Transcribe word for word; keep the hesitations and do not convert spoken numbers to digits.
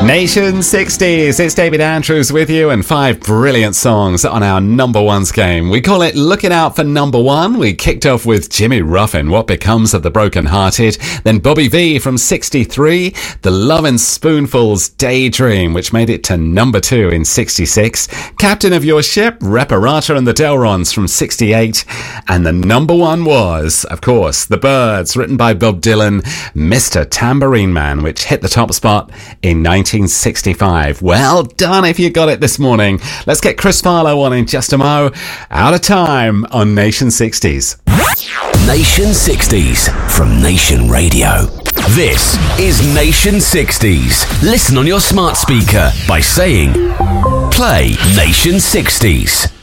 Nation sixties, it's David Andrews with you, and five brilliant songs on our number ones game. We call it Looking Out for Number One. We kicked off with Jimmy Ruffin, What Becomes of the Broken Hearted. Then Bobby Vee from sixty-three, The Lovin' Spoonfuls, Daydream, which made it to number two in sixty-six. Captain of Your Ship, Reparata and the Delrons from sixty-eight. And the number one was, of course, The Byrds, written by Bob Dylan, Mister Tambourine Man, which hit the top spot in nineteen sixty-five. Well done if you got it this morning. Let's get Chris Farlow on in just a mo. Out of time on Nation sixties. Nation sixties from Nation Radio. This is Nation sixties. Listen on your smart speaker by saying, play Nation sixties.